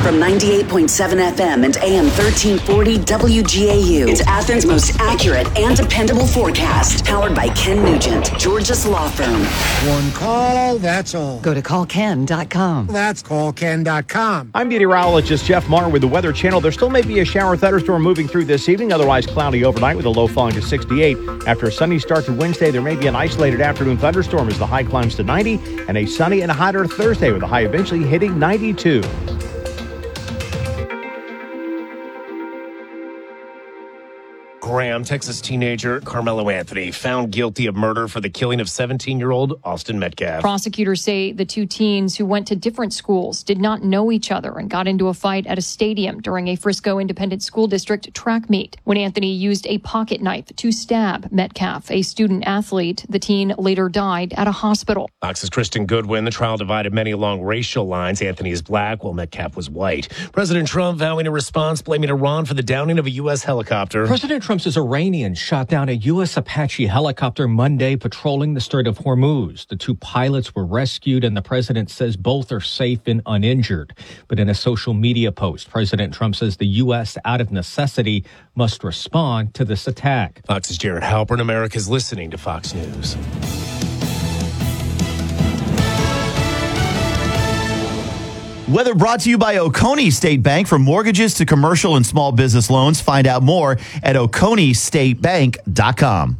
From 98.7 FM and AM 1340 WGAU. It's Athens' most accurate and dependable forecast. Powered by Ken Nugent, Georgia's law firm. One call, that's all. Go to callken.com. That's callken.com. I'm meteorologist Jeff Martin with the Weather Channel. There still may be a shower thunderstorm moving through this evening, otherwise cloudy overnight with a low falling to 68. After a sunny start to Wednesday, there may be an isolated afternoon thunderstorm as the high climbs to 90, and a sunny and hotter Thursday with the high eventually hitting 92. Graham, Texas teenager Carmelo Anthony, found guilty of murder for the killing of 17-year-old Austin Metcalf. Prosecutors say the two teens who went to different schools did not know each other and got into a fight at a stadium during a Frisco Independent School District track meet. When Anthony used a pocket knife to stab Metcalf, a student athlete, the teen later died at a hospital. Fox's Kristen Goodwin. The trial divided many along racial lines. Anthony is black, while Metcalf was white. President Trump vowing a response, blaming Iran for the downing of a U.S. helicopter. President Trump's Iranians shot down a U.S. Apache helicopter Monday patrolling the Strait of Hormuz. The two pilots were rescued, and the president says both are safe and uninjured. But in a social media post, President Trump says the U.S., out of necessity, must respond to this attack. Fox's Jared Halpern. America's listening to Fox News. Weather brought to you by Oconee State Bank. From mortgages to commercial and small business loans, find out more at OconeeStateBank.com.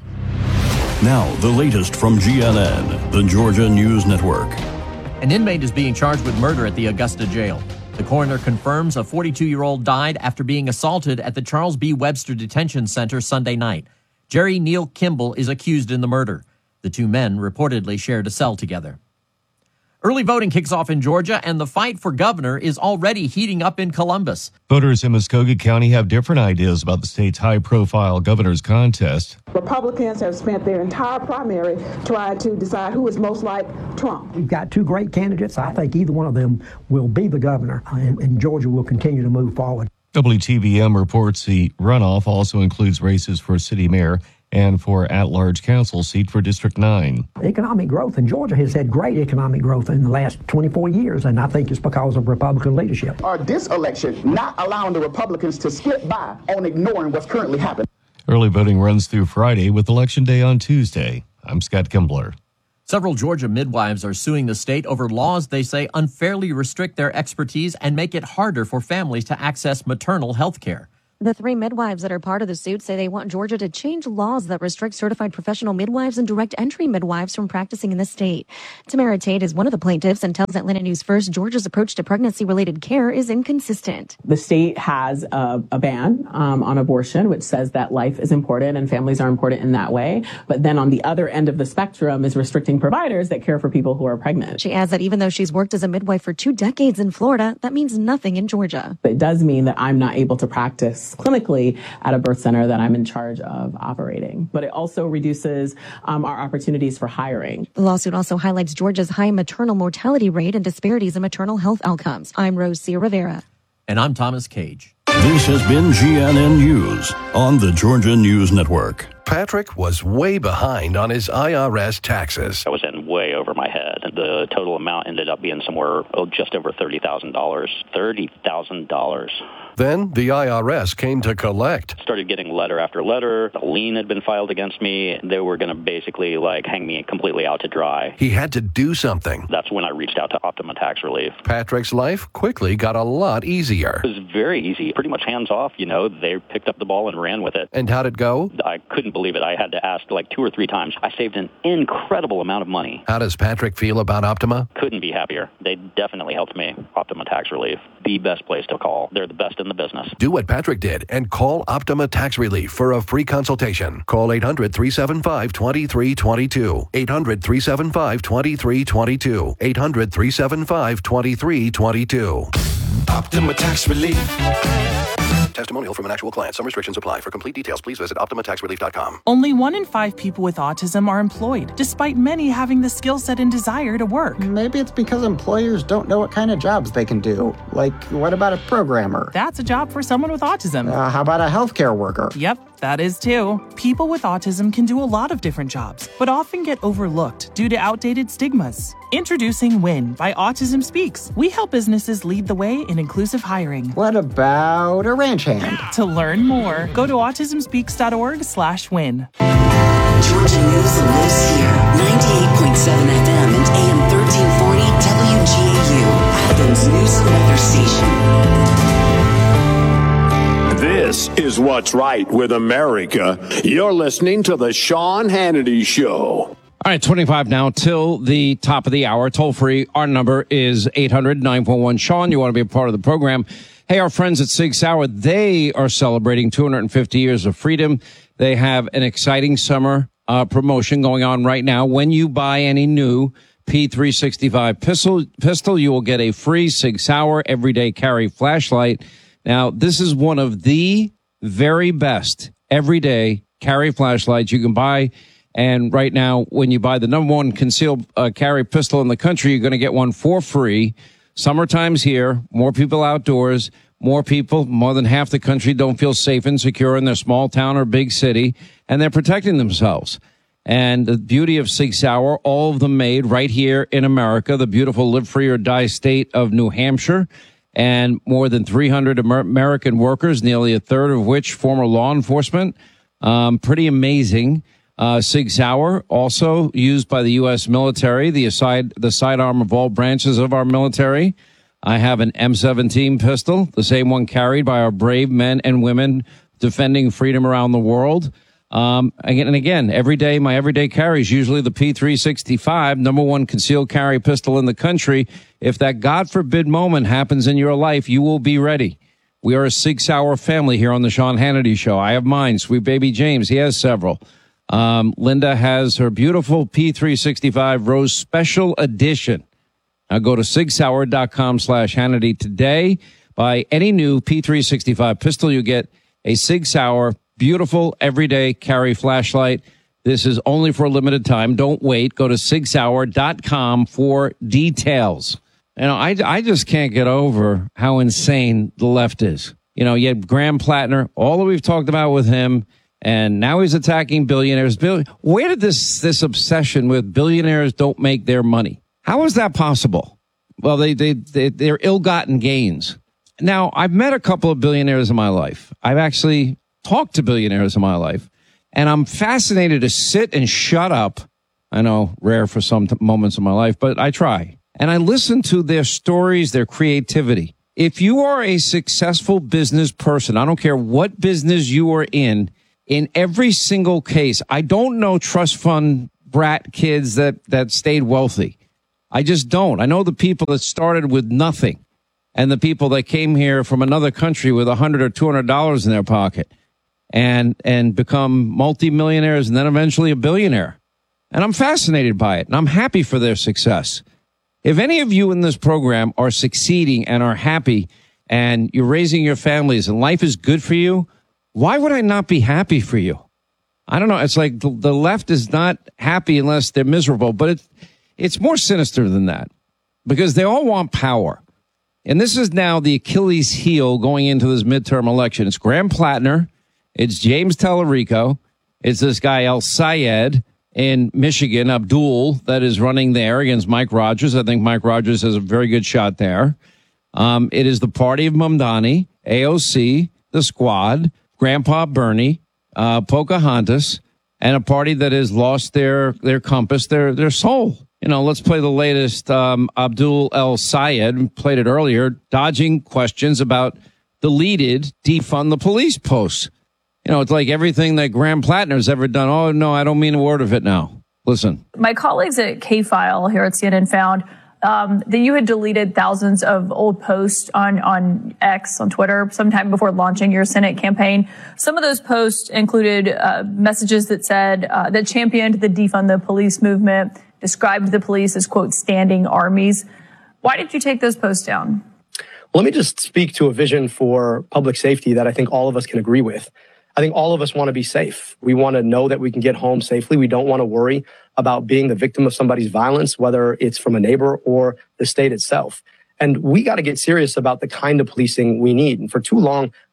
Now, the latest from GNN, the Georgia News Network. An inmate is being charged with murder at the Augusta jail. The coroner confirms a 42-year-old died after being assaulted at the Charles B. Webster Detention Center Sunday night. Jerry Neal Kimball is accused in the murder. The two men reportedly shared a cell together. Early voting kicks off in Georgia, and the fight for governor is already heating up in Columbus. Voters in Muskogee County have different ideas about the state's high-profile governor's contest. Republicans have spent their entire primary trying to decide who is most like Trump. We've got two great candidates. I think either one of them will be the governor, and Georgia will continue to move forward. WTVM reports the runoff also includes races for city mayor and for at-large council seat for District 9. Economic growth in Georgia has had great economic growth in the last 24 years, and I think it's because of Republican leadership. This election not allowing the Republicans to skip by on ignoring what's currently happening. Early voting runs through Friday with Election Day on Tuesday. I'm Scott Kimbler. Several Georgia midwives are suing the state over laws they say unfairly restrict their expertise and make it harder for families to access maternal health care. The three midwives that are part of the suit say they want Georgia to change laws that restrict certified professional midwives and direct entry midwives from practicing in the state. Tamara Tate is one of the plaintiffs and tells Atlanta News First Georgia's approach to pregnancy-related care is inconsistent. The state has a ban on abortion, which says that life is important and families are important in that way. But then on the other end of the spectrum is restricting providers that care for people who are pregnant. She adds that even though she's worked as a midwife for 2 decades in Florida, that means nothing in Georgia. It does mean that I'm not able to practice clinically at a birth center that I'm in charge of operating. But it also reduces our opportunities for hiring. The lawsuit also highlights Georgia's high maternal mortality rate and disparities in maternal health outcomes. I'm Rose C. Rivera. And I'm Thomas Cage. This has been GNN News on the Georgia News Network. Patrick was way behind on his IRS taxes. I was in way over my head. The total amount ended up being somewhere just over $30,000. $30,000. Then the IRS came to collect. Started getting letter after letter. A lien had been filed against me. They were going to basically hang me completely out to dry. He had to do something. That's when I reached out to Optima Tax Relief. Patrick's life quickly got a lot easier. It was very easy, pretty much hands off. They picked up the ball and ran with it. And how'd it go? I couldn't believe it. I had to ask 2 or 3 times. I saved an incredible amount of money. How does Patrick feel about Optima? Couldn't be happier. They definitely helped me. Optima Tax Relief, the best place to call. They're the best in the business. Do what Patrick did and call Optima Tax Relief for a free consultation. Call 800-375-2322. 800-375-2322. 800-375-2322. Optima Tax Relief. Testimonial from an actual client. Some restrictions apply. For complete details, please visit OptimaTaxRelief.com. Only 1 in 5 people with autism are employed, despite many having the skill set and desire to work. Maybe it's because employers don't know what kind of jobs they can do. Like, what about a programmer? That's a job for someone with autism. How about a healthcare worker? Yep, That is too. People with autism can do a lot of different jobs, but often get overlooked due to outdated stigmas. Introducing WIN by Autism Speaks. We help businesses lead the way in inclusive hiring. What about a ranch hand? To learn more, go to autismspeaks.org/win. Georgia News lives here. 98.7 FM and AM 1340 WGAU. Athens News and Weather Station. This is what's right with America. You're listening to the Sean Hannity Show. All right, 25 now till the top of the hour. Toll free. Our number is 800-941-SEAN. You want to be a part of the program. Hey, our friends at Sig Sauer, they are celebrating 250 years of freedom. They have an exciting summer promotion going on right now. When you buy any new P365 pistol, you will get a free Sig Sauer everyday carry flashlight. Now, this is one of the very best everyday carry flashlights you can buy. And right now, when you buy the number one concealed carry pistol in the country, you're going to get one for free. Summertime's here. More people outdoors. More people, more than half the country, don't feel safe and secure in their small town or big city, and they're protecting themselves. And the beauty of Sig Sauer, all of them made right here in America, the beautiful live free or die state of New Hampshire, and more than 300 American workers, nearly a third of which former law enforcement. Pretty amazing. Sig Sauer, also used by the U.S. military, the sidearm of all branches of our military. I have an M17 pistol, the same one carried by our brave men and women defending freedom around the world. Again, every day, my everyday carry is usually the P365, number one concealed carry pistol in the country. If that God forbid moment happens in your life, you will be ready. We are a Sig Sauer family here on the Sean Hannity Show. I have mine, sweet baby James. He has several. Linda has her beautiful P365 Rose Special Edition. Now go to sigsauer.com/Hannity today. Buy any new P365 pistol. You get a Sig Sauer beautiful everyday carry flashlight. This is only for a limited time. Don't wait. Go to sigsauer.com for details. You know, I just can't get over how insane the left is. You know, you had Graham Plattner, all that we've talked about with him, and now he's attacking billionaires. Where did this obsession with billionaires don't make their money? How is that possible? Well, they're ill-gotten gains. Now, I've met a couple of billionaires in my life. I've actually talked to billionaires in my life, and I'm fascinated to sit and shut up. I know, rare for some moments in my life, but I try. And I listen to their stories, their creativity. If you are a successful business person, I don't care what business you are in every single case, I don't know trust fund brat kids that stayed wealthy. I just don't. I know the people that started with nothing and the people that came here from another country with $100 or $200 in their pocket and become multimillionaires and then eventually a billionaire. And I'm fascinated by it, and I'm happy for their success. If any of you in this program are succeeding and are happy and you're raising your families and life is good for you, why would I not be happy for you? I don't know. It's like the left is not happy unless they're miserable, but it's more sinister than that because they all want power. And this is now the Achilles heel going into this midterm election. It's Graham Plattner. It's James Tallarico. It's this guy El Sayed in Michigan, Abdul, that is running there against Mike Rogers. I think Mike Rogers has a very good shot there. It is the party of Mamdani, AOC, the Squad, Grandpa Bernie, Pocahontas, and a party that has lost their compass, their soul. You know, let's play the latest Abdul El Sayed, played it earlier, dodging questions about deleted defund the police posts. You know, it's like everything that Graham Plattner's ever done. Oh, no, I don't mean a word of it now. Listen. My colleagues at K-File here at CNN found that you had deleted thousands of old posts on X, on Twitter, sometime before launching your Senate campaign. Some of those posts included messages that said, that championed the defund the police movement, described the police as, quote, standing armies. Why did you take those posts down? Well, let me just speak to a vision for public safety that I think all of us can agree with. I think all of us want to be safe. We want to know that we can get home safely. We don't want to worry about being the victim of somebody's violence, whether it's from a neighbor or the state itself. And we got to get serious about the kind of policing we need. And for too long,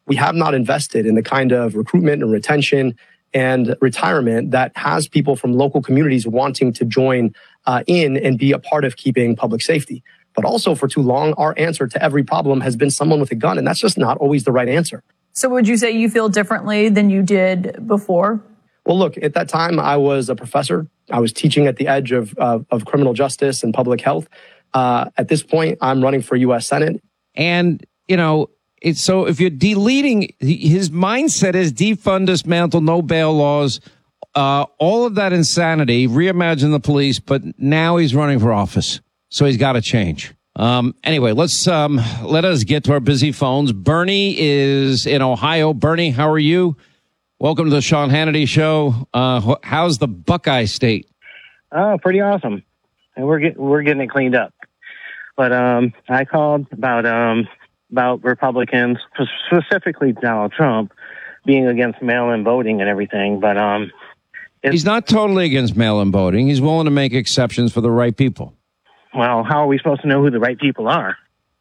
we have not invested in the kind of recruitment and retention and retirement that has people from local communities wanting to join in and be a part of keeping public safety. But also for too long, our answer to every problem has been someone with a gun, and that's just not always the right answer. So would you say you feel differently than you did before? Well, look, at that time, I was a professor. I was teaching at the edge of criminal justice and public health. At this point, I'm running for U.S. Senate. And, so if you're deleting, his mindset is defund, dismantle, no bail laws, all of that insanity, reimagine the police, but now he's running for office. So he's got to change. Anyway, let us get to our busy phones. Bernie is in Ohio. Bernie, how are you? Welcome to the Sean Hannity Show. How's the Buckeye State? Pretty awesome. And we're getting it cleaned up. But I called about Republicans, specifically Donald Trump, being against mail-in voting and everything. But he's not totally against mail-in voting. He's willing to make exceptions for the right people. Well, how are we supposed to know who the right people are?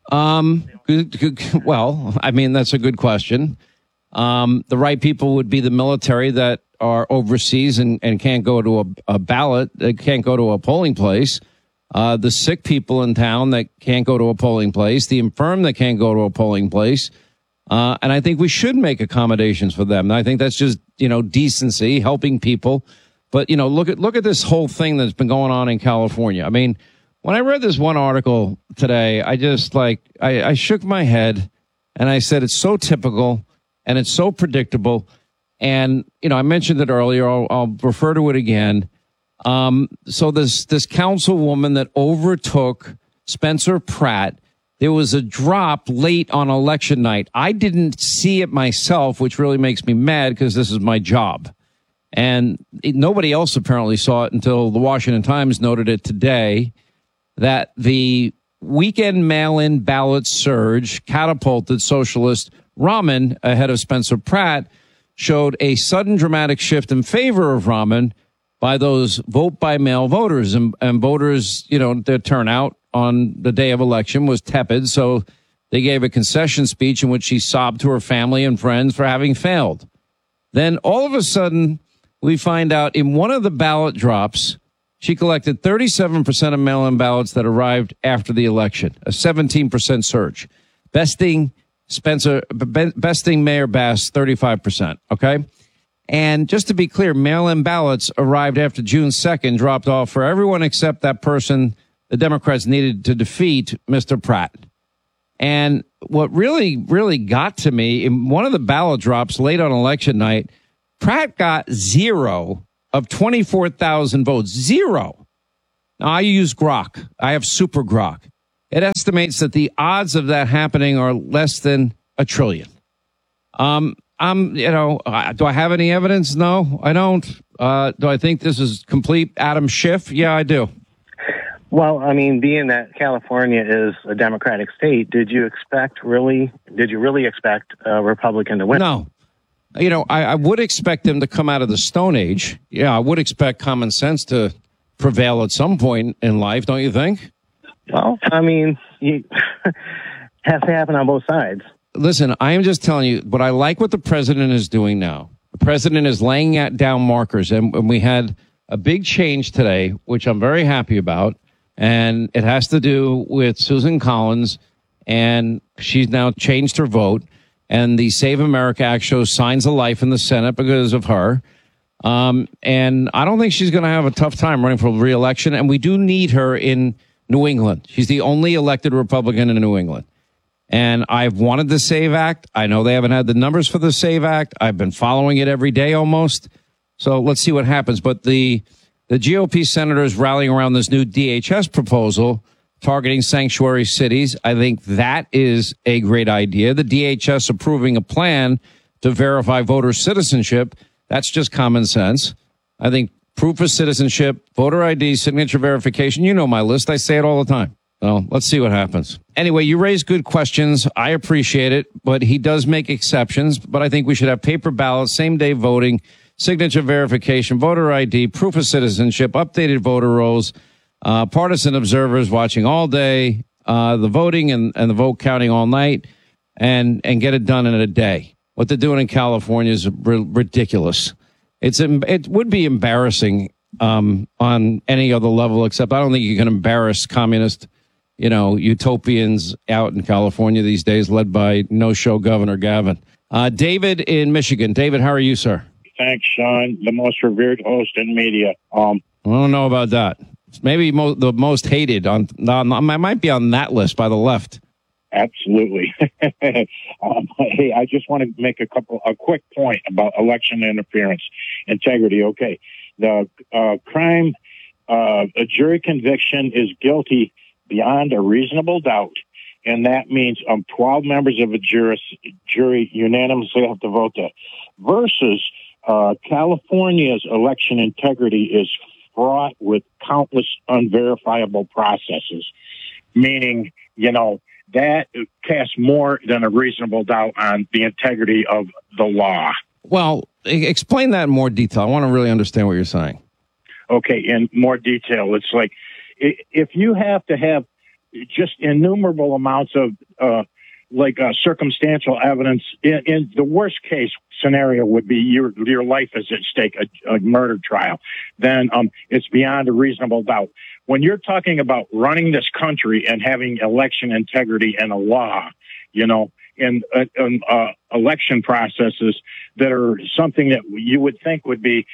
Well, I mean, that's a good question. The right people would be the military that are overseas and can't go to a ballot, they can't go to a polling place. The sick people in town that can't go to a polling place, the infirm that can't go to a polling place. And I think we should make accommodations for them. And I think that's just, decency, helping people. But, look at this whole thing that's been going on in California. I mean, when I read this one article today, I just I shook my head and I said, it's so typical and it's so predictable. And, I mentioned it earlier. I'll refer to it again. So this councilwoman that overtook Spencer Pratt, there was a drop late on election night. I didn't see it myself, which really makes me mad because this is my job. And nobody else apparently saw it until the Washington Times noted it today, that the weekend mail-in ballot surge catapulted socialist Rahman ahead of Spencer Pratt, showed a sudden dramatic shift in favor of Rahman by those vote-by-mail voters. And voters, their turnout on the day of election was tepid, so they gave a concession speech in which she sobbed to her family and friends for having failed. Then all of a sudden, we find out in one of the ballot drops, she collected 37% of mail-in ballots that arrived after the election, a 17% surge, besting Mayor Bass 35%, okay? And just to be clear, mail-in ballots arrived after June 2nd, dropped off for everyone except that person the Democrats needed to defeat, Mr. Pratt. And what really, really got to me, in one of the ballot drops late on election night, Pratt got 0 of 24,000 votes. 0. Now, I use Grok. I have Super Grok. It estimates that the odds of that happening are less than 1 trillion. Do I have any evidence? No, I don't. Do I think this is complete Adam Schiff? Yeah, I do. Well, I mean, being that California is a Democratic state, did you really expect a Republican to win? No. I would expect them to come out of the Stone Age. Yeah, I would expect common sense to prevail at some point in life, don't you think? Well, I mean, it has to happen on both sides. Listen, I am just telling you, but I like what the president is doing now. The president is laying down markers, and we had a big change today, which I'm very happy about, and it has to do with Susan Collins, and she's now changed her vote. And the Save America Act shows signs of life in the Senate because of her. And I don't think she's going to have a tough time running for re-election. And we do need her in New England. She's the only elected Republican in New England. And I've wanted the SAVE Act. I know they haven't had the numbers for the SAVE Act. I've been following it every day almost. So let's see what happens. But the GOP senators rallying around this new DHS proposal targeting sanctuary cities. I think that is a great idea. The DHS approving a plan to verify voter citizenship. That's just common sense. I think proof of citizenship, voter ID, signature verification. You know my list. I say it all the time. So let's see what happens. Anyway, you raise good questions. I appreciate it, but he does make exceptions. But I think we should have paper ballots, same day voting, signature verification, voter ID, proof of citizenship, updated voter rolls, partisan observers watching all day, the voting and the vote counting all night. and get it done in a day. What they're doing in California is ridiculous. It would be embarrassing on any other level, except I don't think you can embarrass communist, utopians out in California these days, led by no-show Governor Gavin. David in Michigan. David, how are you, sir? Thanks, Sean. The most revered host in media. I don't know about that. Maybe the most hated I might be on that list by the left. Absolutely. Hey, I just want to make a quick point about election interference, integrity. Okay. The crime, a jury conviction is guilty beyond a reasonable doubt. And that means 12 members of a jury unanimously have to vote that. Versus California's election integrity is fraught with countless unverifiable processes, meaning, that casts more than a reasonable doubt on the integrity of the law. Well, explain that in more detail. I want to really understand what you're saying. Okay, in more detail, it's like if you have to have just innumerable amounts of circumstantial evidence, in the worst case scenario would be your life is at stake, a murder trial, then it's beyond a reasonable doubt. When you're talking about running this country and having election integrity and a law, and election processes that are something that you would think would be,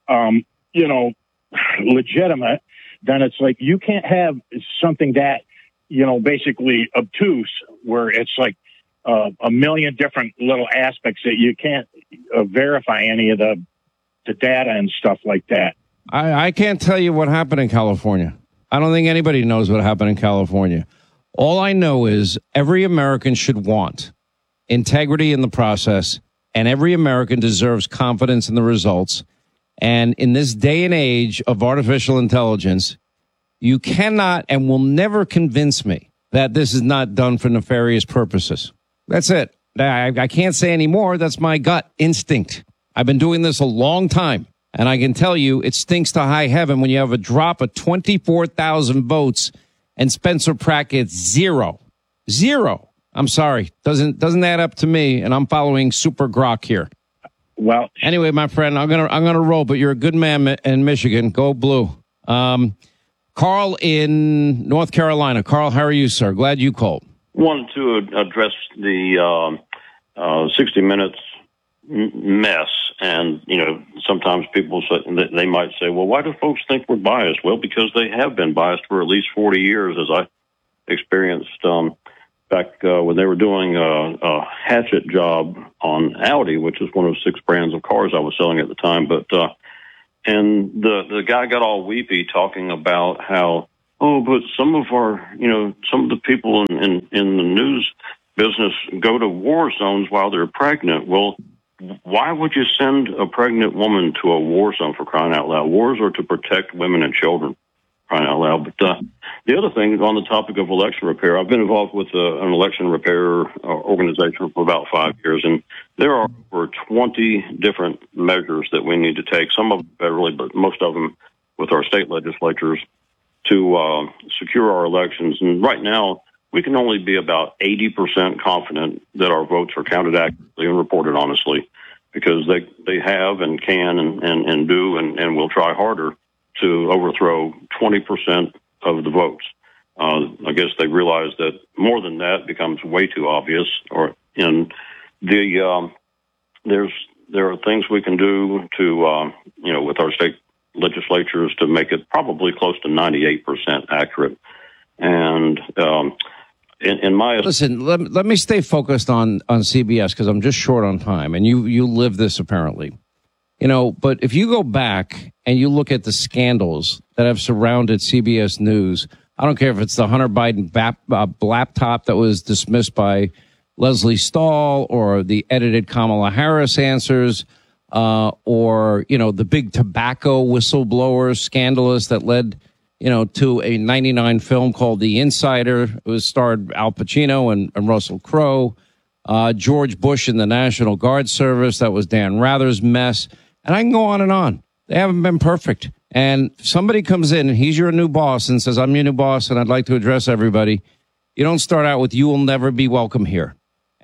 legitimate, then it's like you can't have something that, basically obtuse, where it's like a million different little aspects that you can't verify any of the data and stuff like that. I can't tell you what happened in California. I don't think anybody knows what happened in California. All I know is every American should want integrity in the process, and every American deserves confidence in the results. And in this day and age of artificial intelligence, you cannot and will never convince me that this is not done for nefarious purposes. That's it. I can't say any more. That's my gut instinct. I've been doing this a long time, and I can tell you it stinks to high heaven when you have a drop of 24,000 votes and Spencer Pratt gets zero. I'm sorry. Doesn't add up to me, and I'm following Super Grok here. Well, anyway, my friend, I'm gonna roll, but you're a good man in Michigan. Go Blue. Carl in North Carolina. Carl, how are you, sir? Glad you called. Wanted to address the 60 Minutes mess. And, sometimes people say, they might say, well, why do folks think we're biased? Well, because they have been biased for at least 40 years, as I experienced back when they were doing a hatchet job on Audi, which is one of 6 brands of cars I was selling at the time. But and the guy got all weepy talking about how, but some of the people in the news business go to war zones while they're pregnant. Well, why would you send a pregnant woman to a war zone, for crying out loud? Wars are to protect women and children, crying out loud. But the other thing, on the topic of election repair, I've been involved with an election repair organization for about 5 years, and there are over 20 different measures that we need to take, some of them federally, but most of them with our state legislatures, to secure our elections. And right now, we can only be about 80% confident that our votes are counted accurately and reported honestly, because they have and can and do and will try harder to overthrow 20% of the votes. I guess they realize that more than that becomes way too obvious. There are things we can do to with our state legislatures to make it probably close to 98% accurate. And in my listen, let me stay focused on CBS, because I'm just short on time, and you live this apparently. But if you go back and you look at the scandals that have surrounded CBS News, I don't care if it's the Hunter Biden laptop that was dismissed by Leslie Stahl, or the edited Kamala Harris answers, or the big tobacco whistleblower scandalous that led to a 99 film called The Insider. It was starred Al Pacino and Russell Crowe. George Bush in the National Guard Service. That was Dan Rather's mess. And I can go on and on. They haven't been perfect. And somebody comes in and he's your new boss and says, I'm your new boss and I'd like to address everybody. You don't start out with, you will never be welcome here.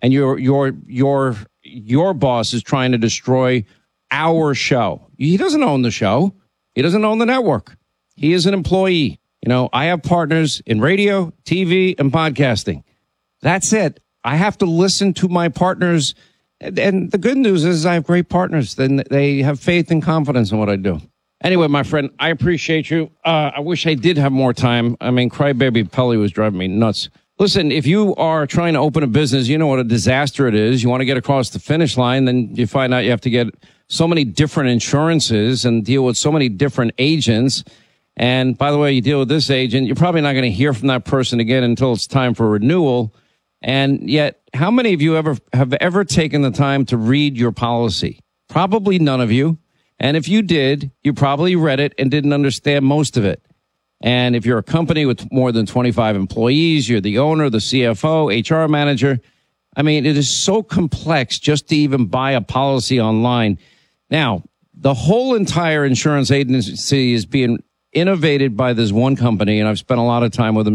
and your boss is trying to destroy our show. He doesn't own the show. He doesn't own the network. He is an employee. You know, I have partners in radio, TV, and podcasting. That's it. I have to listen to my partners. And the good news is I have great partners. Then they have faith and confidence in what I do. Anyway, my friend, I appreciate you. I wish I did have more time. I mean, Crybaby Pelly was driving me nuts. Listen, if you are trying to open a business, you know what a disaster it is. You want to get across the finish line, then you find out you have to get so many different insurances and deal with so many different agents. And by the way, you deal with this agent, you're probably not going to hear from that person again until it's time for renewal. And yet, how many of you have ever taken the time to read your policy? Probably none of you. And if you did, you probably read it and didn't understand most of it. And if you're a company with more than 25 employees, you're the owner, the CFO, HR manager. I mean, it is so complex just to even buy a policy online. Now, the whole entire insurance agency is being innovated by this one company, and I've spent a lot of time with them,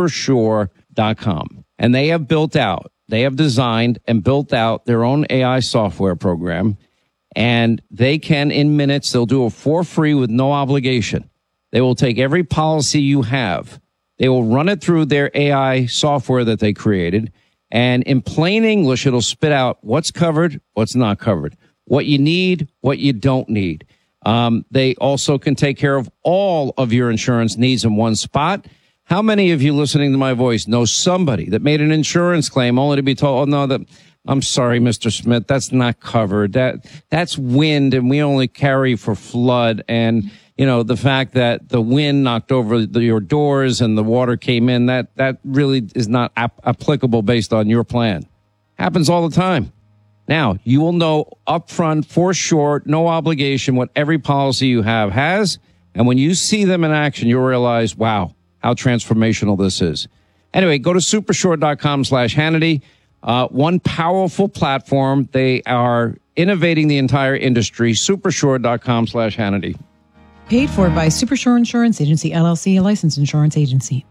Supersure.com. And they have designed and built out their own AI software program. And they can, in minutes, they'll do it for free with no obligation. They will take every policy you have. They will run it through their AI software that they created. And in plain English, it'll spit out what's covered, what's not covered, what you need, what you don't need. They also can take care of all of your insurance needs in one spot. How many of you listening to my voice know somebody that made an insurance claim only to be told, oh, no, I'm sorry, Mr. Smith, that's not covered. That's wind, and we only carry for flood. And, you know, the fact that the wind knocked over your doors and the water came in, that really is not applicable based on your plan. Happens all the time. Now, you will know upfront, for sure, no obligation, what every policy you have has. And when you see them in action, you'll realize, wow, how transformational this is. Anyway, go to supershort.com/Hannity. One powerful platform. They are innovating the entire industry. Supershort.com/Hannity. Paid for by Supershore Insurance Agency, LLC, a licensed insurance agency.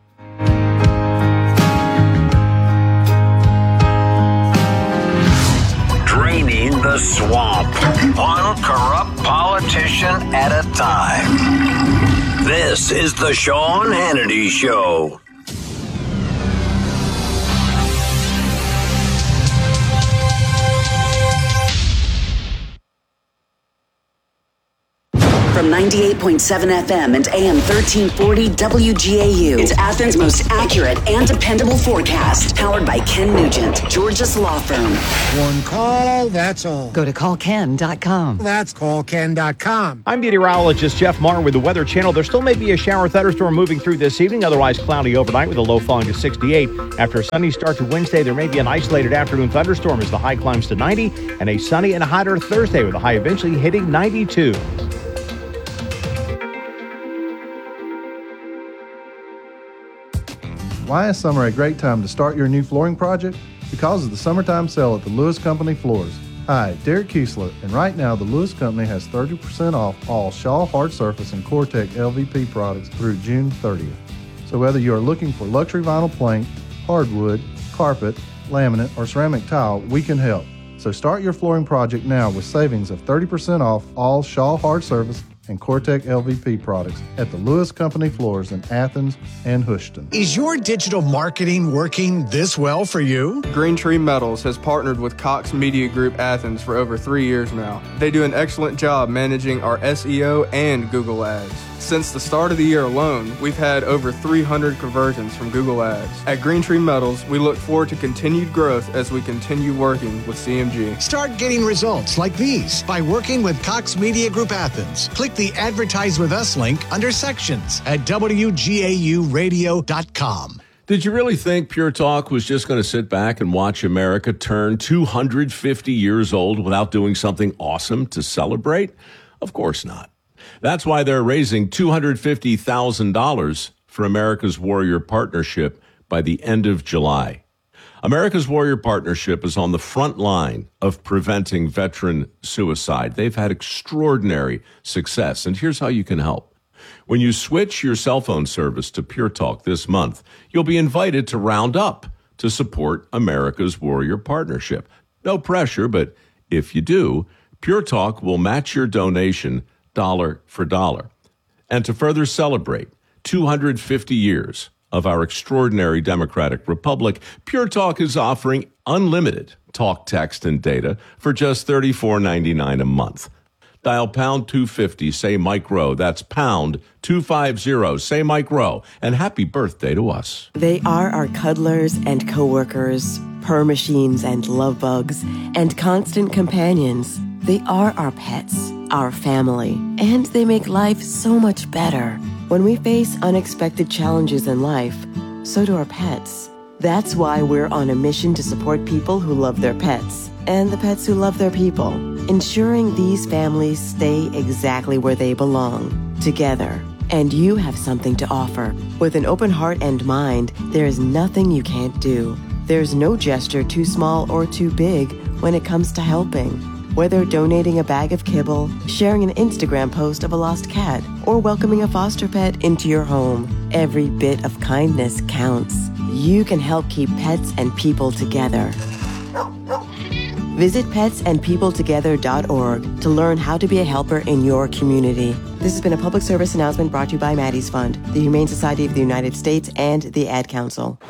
Draining the swamp, one corrupt politician at a time. This is the Sean Hannity Show. From 98.7 FM and AM 1340 WGAU. It's Athens' most accurate and dependable forecast. Powered by Ken Nugent, Georgia's law firm. One call, that's all. Go to callken.com. That's callken.com. I'm meteorologist Jeff Martin with the Weather Channel. There still may be a shower thunderstorm moving through this evening, otherwise cloudy overnight with a low falling to 68. After a sunny start to Wednesday, there may be an isolated afternoon thunderstorm as the high climbs to 90, and a sunny and hotter Thursday with the high eventually hitting 92. Why is summer a great time to start your new flooring project? Because of the summertime sale at the Lewis Company Floors. Hi, Derek Kiesler, and right now the Lewis Company has 30% off all Shaw Hard Surface and Cortec LVP products through June 30th. So whether you are looking for luxury vinyl plank, hardwood, carpet, laminate, or ceramic tile, we can help. So start your flooring project now with savings of 30% off all Shaw Hard Surface and Cortec LVP products at the Lewis Company Floors in Athens and Houston. Is your digital marketing working this well for you? Green Tree Metals has partnered with Cox Media Group Athens for over 3 years now. They do an excellent job managing our SEO and Google Ads. Since the start of the year alone, we've had over 300 conversions from Google Ads. At Green Tree Metals, we look forward to continued growth as we continue working with CMG. Start getting results like these by working with Cox Media Group Athens. Click the Advertise With Us link under Sections at WGAUradio.com. Did you really think Pure Talk was just going to sit back and watch America turn 250 years old without doing something awesome to celebrate? Of course not. That's why they're raising $250,000 for America's Warrior Partnership by the end of July. America's Warrior Partnership is on the front line of preventing veteran suicide. They've had extraordinary success, and here's how you can help. When you switch your cell phone service to Pure Talk this month, you'll be invited to round up to support America's Warrior Partnership. No pressure, but if you do, Pure Talk will match your donation dollar for dollar. And to further celebrate 250 years of our extraordinary democratic republic, Pure Talk is offering unlimited talk, text, and data for just $34.99 a month. Dial pound 250, say Mike Rowe. That's pound 250, say Mike Rowe. And happy birthday to us. They are our cuddlers and coworkers, purr machines and love bugs, and constant companions. They are our pets, our family, and they make life so much better. When we face unexpected challenges in life, so do our pets. That's why we're on a mission to support people who love their pets and the pets who love their people, ensuring these families stay exactly where they belong, together. And you have something to offer. With an open heart and mind, there is nothing you can't do. There's no gesture too small or too big when it comes to helping. Whether donating a bag of kibble, sharing an Instagram post of a lost cat, or welcoming a foster pet into your home, every bit of kindness counts. You can help keep pets and people together. Visit petsandpeopletogether.org to learn how to be a helper in your community. This has been a public service announcement brought to you by Maddie's Fund, the Humane Society of the United States, and the Ad Council.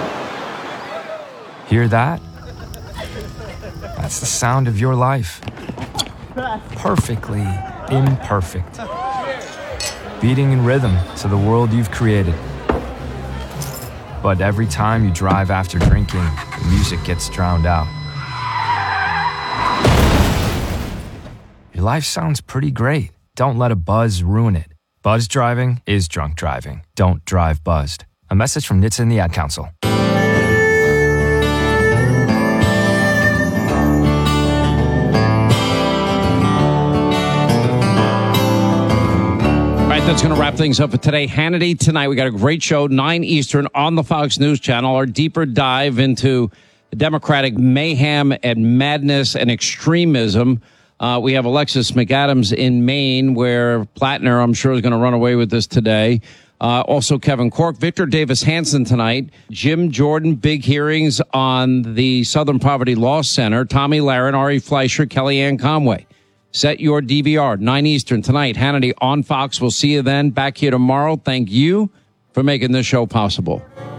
Hear that? That's the sound of your life. Perfectly imperfect. Beating in rhythm to the world you've created. But every time you drive after drinking, the music gets drowned out. Your life sounds pretty great. Don't let a buzz ruin it. Buzz driving is drunk driving. Don't drive buzzed. A message from NHTSA and the Ad Council. That's going to wrap things up for today. Hannity tonight. We got a great show, 9 Eastern on the Fox News Channel. Our deeper dive into Democratic mayhem and madness and extremism. We have Alexis McAdams in Maine, where Plattner, I'm sure, is going to run away with this today. Also Kevin Corke, Victor Davis Hanson tonight, Jim Jordan, big hearings on the Southern Poverty Law Center, Tommy Lahren, Ari Fleischer, Kellyanne Conway. Set your DVR, 9 Eastern tonight. Hannity on Fox. We'll see you then. Back here tomorrow. Thank you for making this show possible.